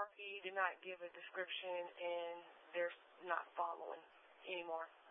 RP did not give a description, and they're not following anymore.